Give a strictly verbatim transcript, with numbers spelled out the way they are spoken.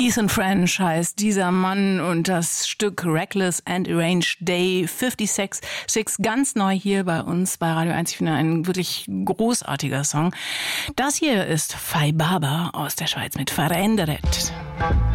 Ethan French heißt dieser Mann und das Stück Reckless and Arranged Day sechsundfünfzig, ganz neu hier bei uns bei Radio eins. Ich finde, ein wirklich großartiger Song. Das hier ist Fai Baba aus der Schweiz mit Veränderret.